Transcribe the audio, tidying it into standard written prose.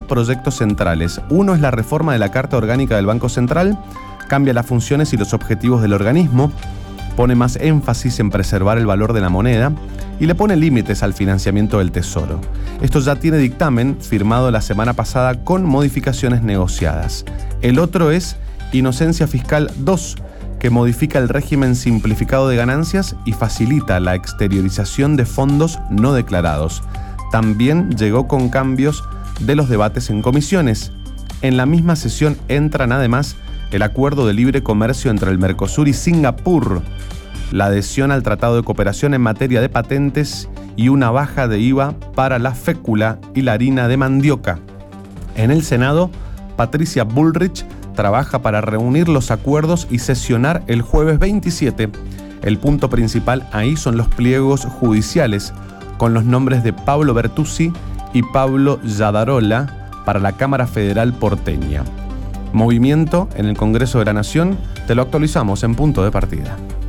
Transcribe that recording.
proyectos centrales. Uno es la reforma de la Carta Orgánica del Banco Central, cambia las funciones y los objetivos del organismo, pone más énfasis en preservar el valor de la moneda y le pone límites al financiamiento del Tesoro. Esto ya tiene dictamen firmado la semana pasada con modificaciones negociadas. El otro es Inocencia Fiscal 2, que modifica el régimen simplificado de ganancias y facilita la exteriorización de fondos no declarados. También llegó con cambios de los debates en comisiones. En la misma sesión entran además el acuerdo de libre comercio entre el Mercosur y Singapur, la adhesión al Tratado de Cooperación en materia de patentes y una baja de IVA para la fécula y la harina de mandioca. En el Senado, Patricia Bullrich trabaja para reunir los acuerdos y sesionar el jueves 27. El punto principal ahí son los pliegos judiciales, con los nombres de Pablo Bertuzzi y Pablo Yadarola para la Cámara Federal porteña. Movimiento en el Congreso de la Nación, te lo actualizamos en Punto de Partida.